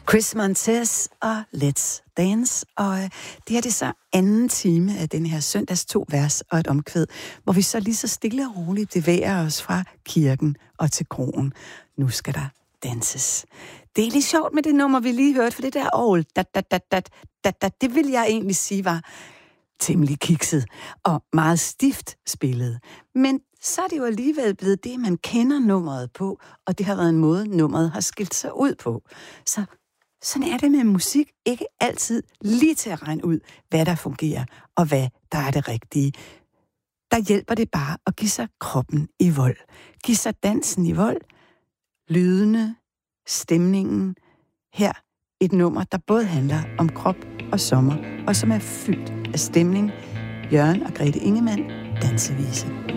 Chris Montez og Let's Dance, og det her det er så anden time af den her søndags 2 vers og et omkvæd, hvor vi så lige så stille og roligt bevæger os fra kirken og til kroen. Nu skal der danses. Det er lidt sjovt med det nummer, vi lige hørte, for det der orgel, det vil jeg egentlig sige var temmelig kikset og meget stift spillet. Men så er det jo alligevel blevet det, man kender nummeret på, og det har været en måde, nummeret har skilt sig ud på. Så sådan er det med musik. Ikke altid lige til at regne ud, hvad der fungerer, og hvad der er det rigtige. Der hjælper det bare at give sig kroppen i vold. Give sig dansen i vold. Lydene, stemningen. Her et nummer, der både handler om krop og sommer, og som er fyldt af stemning. Jørgen og Grete Ingemann, dansevise.